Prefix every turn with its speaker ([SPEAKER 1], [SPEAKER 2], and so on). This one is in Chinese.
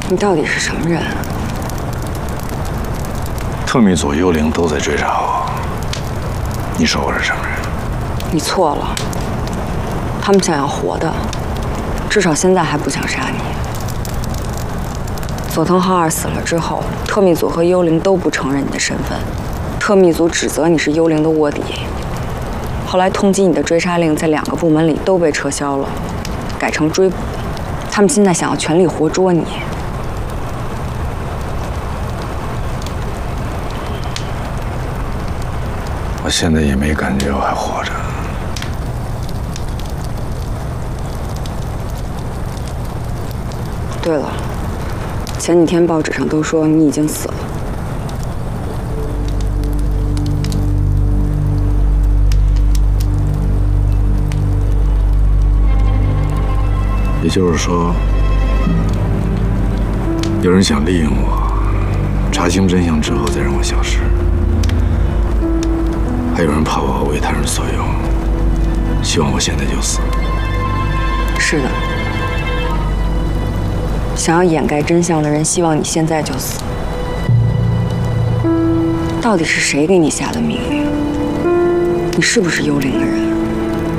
[SPEAKER 1] 你到底是什么人？
[SPEAKER 2] 特密组、幽灵都在追查我。你说我是什么人？
[SPEAKER 1] 你错了。他们想要活的，至少现在还不想杀你。佐藤浩二死了之后，特密组和幽灵都不承认你的身份。特密组指责你是幽灵的卧底。后来通缉你的追杀令在2个部门里都被撤销了，改成追捕。他们现在想要全力活捉你。
[SPEAKER 2] 我现在也没感觉我还活着。
[SPEAKER 1] 对了，前几天报纸上都说你已经死了。
[SPEAKER 2] 也就是说，有人想利用我，查清真相之后再让我消失。还有人怕我为他人所用，希望我现在就死。
[SPEAKER 1] 是的，想要掩盖真相的人希望你现在就死。到底是谁给你下的命令？你是不是幽灵的人？